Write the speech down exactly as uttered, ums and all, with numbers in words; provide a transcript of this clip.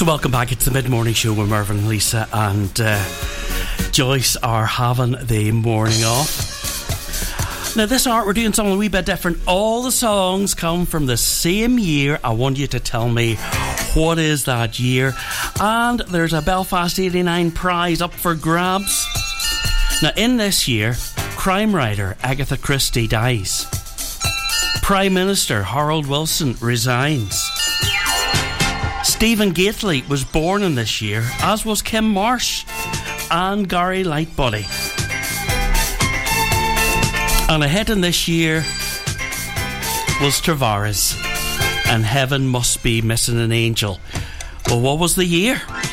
So welcome back. It's the mid-morning show where Mervyn and Lisa and uh, Joyce are having the morning off. Now this art, we're doing something a wee bit different. All the songs come from the same year. I want you to tell me what is that year. And there's a Belfast eighty-nine prize up for grabs. Now in this year, crime writer Agatha Christie dies. Prime Minister Harold Wilson resigns. Stephen Gately was born in this year, as was Kim Marsh and Gary Lightbody. And a hit in this year was Tavares and Heaven Must Be Missing an Angel. Well, what was the year?